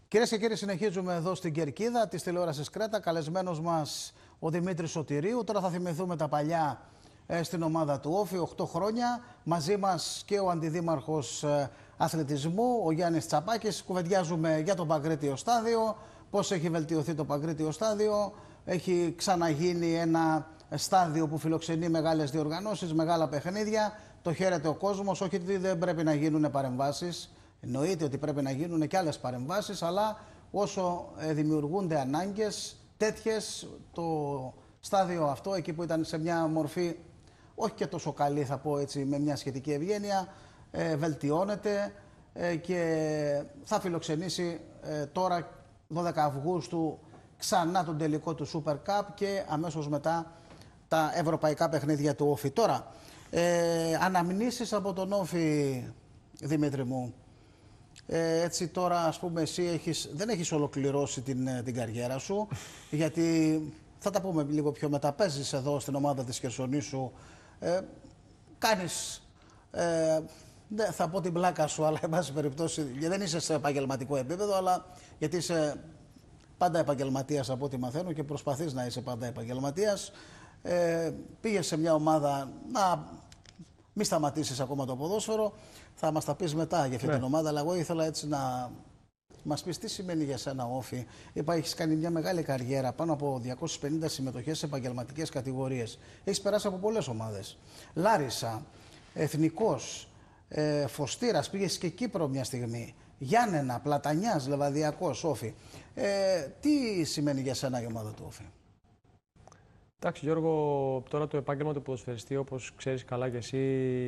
Κυρίες και κύριοι, συνεχίζουμε εδώ στην Κερκίδα της τηλεόρασης Κρέτα. Καλεσμένος μας ο Δημήτρης Σωτηρίου. Τώρα θα θυμηθούμε τα παλιά στην ομάδα του Όφη, 8 χρόνια. Μαζί μας και ο Αντιδήμαρχος Αθλητισμού, ο Γιάννης Τσαπάκης. Κουβεντιάζουμε για το Παγκρίτιο Στάδιο, πώς έχει βελτιωθεί το Παγκρίτιο Στάδιο. Έχει ξαναγίνει ένα στάδιο που φιλοξενεί μεγάλες διοργανώσεις, μεγάλα παιχνίδια. Το χαίρεται ο κόσμος, όχι ότι δεν πρέπει να γίνουν παρεμβάσεις. Εννοείται ότι πρέπει να γίνουν και άλλες παρεμβάσεις, αλλά όσο δημιουργούνται ανάγκες τέτοιες, το στάδιο αυτό, εκεί που ήταν σε μια μορφή όχι και τόσο καλή, θα πω έτσι, με μια σχετική ευγένεια, βελτιώνεται και θα φιλοξενήσει τώρα 12 Αυγούστου ξανά τον τελικό του Super Cup και αμέσως μετά τα ευρωπαϊκά παιχνίδια του Όφη. Τώρα, αναμνήσεις από τον Όφη, Δημήτρη μου. Έτσι τώρα, ας πούμε, εσύ δεν έχεις ολοκληρώσει την καριέρα σου, γιατί θα τα πούμε λίγο πιο μετά. Παίζεις εδώ στην ομάδα της Χερσονήσου, κάνεις, θα πω την πλάκα σου, αλλά εν πάση περιπτώσει, δεν είσαι σε επαγγελματικό επίπεδο, αλλά γιατί είσαι πάντα επαγγελματίας από ό,τι μαθαίνω και προσπαθείς να είσαι πάντα επαγγελματίας. Πήγες σε μια ομάδα να μην σταματήσεις ακόμα το ποδόσφαιρο. Θα μας τα πεις μετά για αυτή την ομάδα, αλλά εγώ ήθελα έτσι να μας πεις τι σημαίνει για σένα Όφη. Είπα, έχεις κάνει μια μεγάλη καριέρα, πάνω από 250 συμμετοχές σε επαγγελματικές κατηγορίες. Έχεις περάσει από πολλές ομάδες. Λάρισα, Εθνικός, Φωστήρας, πήγες και Κύπρο μια στιγμή. Γιάννενα, Πλατανιάς, Λεβαδιακός, Όφη. Τι σημαίνει για σένα η ομάδα του Όφη? Εντάξει, Γιώργο, τώρα το επάγγελμα του ποδοσφαιριστή, όπως ξέρεις καλά και εσύ,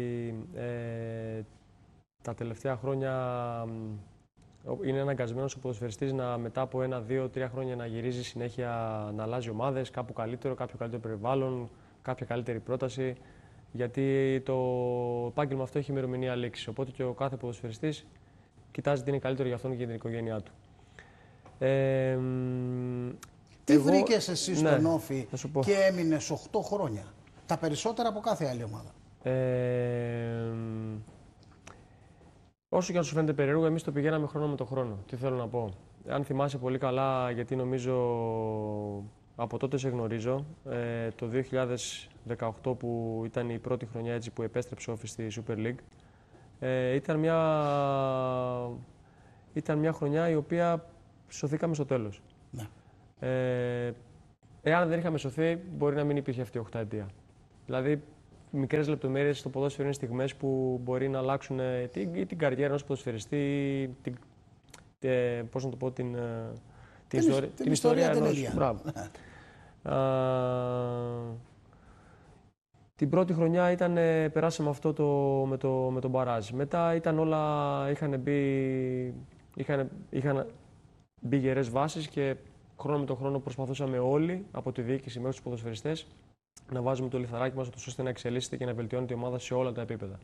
τα τελευταία χρόνια είναι αναγκασμένος ο ποδοσφαιριστής να μετά από 1, 2, 3 χρόνια να γυρίζει συνέχεια, να αλλάζει ομάδες, κάπου καλύτερο, κάποιο καλύτερο περιβάλλον, κάποια καλύτερη πρόταση, γιατί το επάγγελμα αυτό έχει ημερομηνία λήξης. Οπότε και ο κάθε ποδοσφαιριστής κοιτάζει τι είναι καλύτερο για αυτόν και για την οικογένειά του. Τι βρήκες εσύ στον Όφη και έμεινες 8 χρόνια, τα περισσότερα από κάθε άλλη ομάδα? Όσο και αν σου φαίνεται περίεργο, εμείς το πηγαίναμε χρόνο με το χρόνο. Τι θέλω να πω. Αν θυμάσαι πολύ καλά, γιατί νομίζω από τότε σε γνωρίζω, το 2018 που ήταν η πρώτη χρονιά έτσι, που επέστρεψε ο Όφη στη Super League, ήταν μια χρονιά η οποία σωθήκαμε στο τέλος. Ναι. Εάν δεν είχαμε σωθεί, μπορεί να μην υπήρχε αυτή η οκταετία. Δηλαδή, μικρές λεπτομέρειες στο ποδόσφαιρο είναι στιγμές που μπορεί να αλλάξουν την καριέρα ενός ποδοσφαιριστή, πώς να το πω, την ιστορία ενός. Μπράβο. Την πρώτη χρονιά περάσαμε αυτό με τον μπαράζ. Μετά ήταν όλα, είχαν μπει γερές βάσεις και χρόνο με τον χρόνο προσπαθούσαμε όλοι, από τη διοίκηση μέχρι τους ποδοσφαιριστές, να βάζουμε το λιθαράκι μας ώστε να εξελίσσεται και να βελτιώνεται η ομάδα σε όλα τα επίπεδα.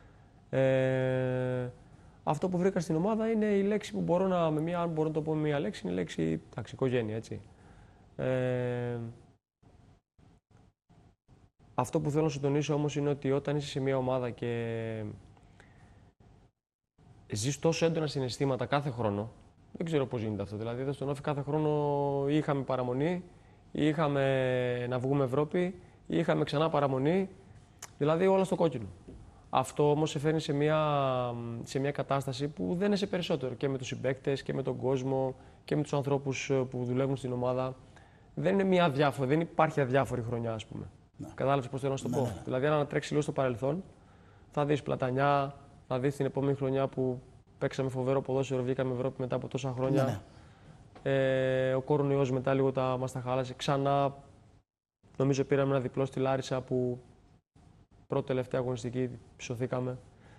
Αυτό που βρήκα στην ομάδα είναι η λέξη που αν μπορώ να το πω με μία λέξη, είναι η λέξη οικογένεια, έτσι. Αυτό που θέλω να σου τονίσω όμως είναι ότι όταν είσαι σε μία ομάδα και ζεις τόσο έντονα συναισθήματα κάθε χρόνο, δεν ξέρω πώς γίνεται αυτό. Δηλαδή, εδώ στον Όφη κάθε χρόνο είχαμε παραμονή, είχαμε να βγούμε Ευρώπη, είχαμε ξανά παραμονή, δηλαδή όλα στο κόκκινο. Αυτό όμως σε φέρνει σε μια κατάσταση που δεν είσαι περισσότερο και με τους συμπαίκτες και με τον κόσμο και με τους ανθρώπους που δουλεύουν στην ομάδα. Δεν είναι δεν υπάρχει αδιάφορη χρονιά, ας πούμε. Ναι. Κατάλαβες πώς θέλω να σου το πω? Ναι. Δηλαδή, αν ανατρέξεις λίγο στο παρελθόν, θα δεις Πλατανιά, θα δεις την επόμενη χρονιά που παίξαμε φοβερό ποδόσφαιρο, βγήκαμε Ευρώπη μετά από τόσα χρόνια. Ναι. Ο κορονοϊός μετά λίγο μας τα χάλασε. Ξανά, νομίζω πήραμε ένα διπλό στη Λάρισα που πρώτη τελευταία αγωνιστική σωθήκαμε.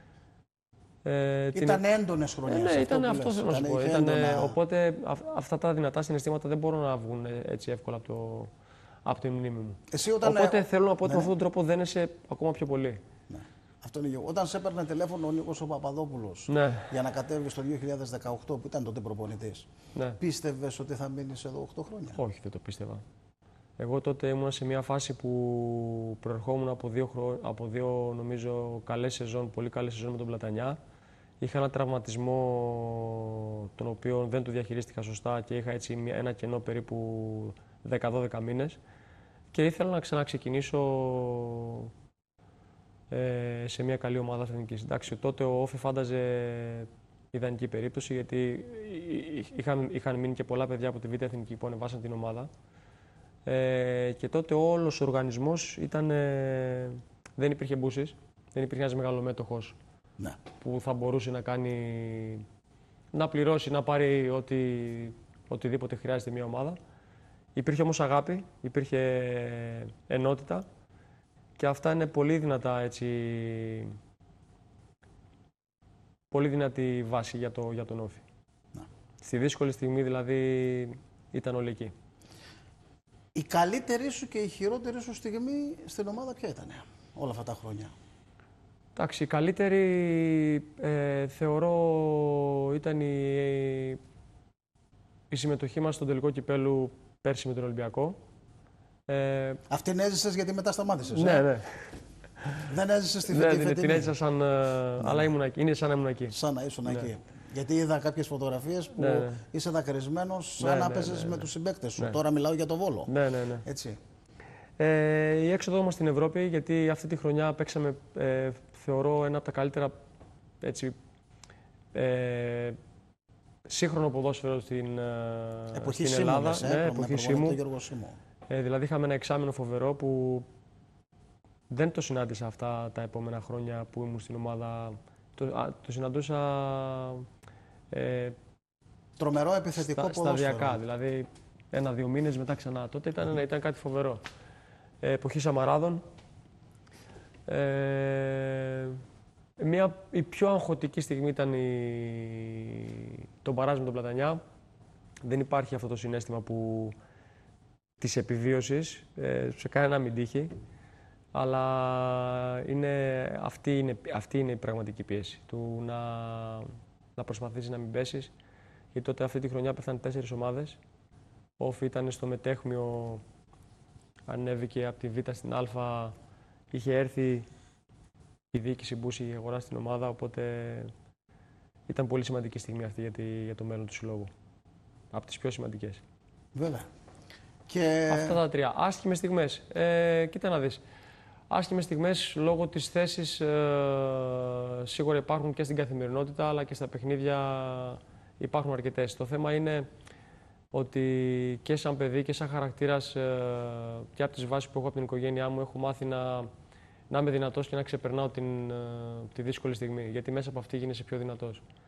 Ήταν έντονες χρονιές. Ναι, ήταν αυτό θέλω να σου πω. Οπότε αυτά τα δυνατά συναισθήματα δεν μπορούν να βγουν έτσι εύκολα από τη μνήμη μου. Οπότε θέλω να πω ότι με αυτόν τον τρόπο δένεσαι ακόμα πιο πολύ. Ναι. Αυτό είναι. Όταν σε έπαιρνε τηλέφωνο ο Νίκος ο Παπαδόπουλος για να κατέβεις το 2018 που ήταν τότε προπονητής, πίστευες ότι θα μείνεις εδώ 8 χρόνια? Όχι, δεν το πίστευα. Εγώ τότε ήμουν σε μια φάση που προερχόμουν από δύο νομίζω καλές σεζόν, πολύ καλές σεζόν με τον Πλατανιά. Είχα ένα τραυματισμό τον οποίο δεν το διαχειρίστηκα σωστά και είχα έτσι ένα κενό περίπου 10-12 μήνες και ήθελα να ξαναξεκινήσω σε μια καλή ομάδα εθνικής. Εντάξει, τότε ο Όφη φάνταζε ιδανική περίπτωση, γιατί είχαν μείνει και πολλά παιδιά από τη Β' Εθνική που ανεβάσαν την ομάδα. Και τότε όλος ο οργανισμός δεν υπήρχε μπούσης, δεν υπήρχε ένας μεγαλομέτωχος που θα μπορούσε να πληρώσει, να πάρει οτιδήποτε χρειάζεται μια ομάδα. Υπήρχε όμως αγάπη, υπήρχε ενότητα και αυτά είναι πολύ δυνατά, έτσι, πολύ δυνατή βάση για τον Όφη. Στη δύσκολη στιγμή δηλαδή ήταν όλοι εκεί. Η καλύτερη σου και η χειρότερη σου στιγμή στην ομάδα ποια ήταν όλα αυτά τα χρόνια? Εντάξει, η καλύτερη θεωρώ ήταν η συμμετοχή μας στον τελικό κυπέλου πέρσι με τον Ολυμπιακό. Αυτήν έζησες γιατί μετά σταμάτησες? Ναι. Δεν έζησες τη φετινή? Ναι, την έζησα σαν... αλλά είναι σαν να ήμουν εκεί. Σαν να ήσουν εκεί. Γιατί είδα κάποιες φωτογραφίες που είσαι δακρυσμένος, σαν να παίζεις με τους συμπαίκτες σου. Τώρα μιλάω για το Βόλο. Ναι. Έτσι. Η έξοδο μας στην Ευρώπη, γιατί αυτή τη χρονιά παίξαμε, θεωρώ, ένα από τα καλύτερα, έτσι, σύγχρονο ποδόσφαιρο στην Ελλάδα. Εποχή Σίμου. Δηλαδή είχαμε ένα εξάμηνο φοβερό που δεν το συνάντησα αυτά τα επόμενα χρόνια που ήμουν στην ομάδα. Το συναντούσα τρομερό επιθετικό ποδόσφαιρο. Σταδιακά, δηλαδή 1-2 μήνες μετά ξανά. Τότε ήταν κάτι φοβερό. Εποχή Σαμαράδων. Η πιο αγχωτική στιγμή ήταν το μπαράζ με τον Πλατανιά. Δεν υπάρχει αυτό το συναίσθημα της επιβίωσης, σε κανένα μην τύχει. Αλλά αυτή είναι η πραγματική πίεση του να προσπαθήσεις να μην πέσεις. Γιατί τότε αυτή τη χρονιά πέφτανε 4 ομάδες. Ο Όφη ήταν στο μετέχμιο, ανέβηκε από τη Β' στην Α, είχε έρθει η διοίκηση που είχε αγοράσει την ομάδα, οπότε ήταν πολύ σημαντική στιγμή αυτή για το μέλλον του συλλόγου. Από τις πιο σημαντικές. Βέβαια. Αυτά τα τρία. Άσχημες στιγμές. Κοίτα να δεις. Άσχημες στιγμές λόγω της θέσης σίγουρα υπάρχουν και στην καθημερινότητα, αλλά και στα παιχνίδια υπάρχουν αρκετές. Το θέμα είναι ότι και σαν παιδί και σαν χαρακτήρας και από τις βάσεις που έχω από την οικογένειά μου έχω μάθει να είμαι δυνατός και να ξεπερνάω τη δύσκολη στιγμή, γιατί μέσα από αυτή γίνεσαι πιο δυνατός.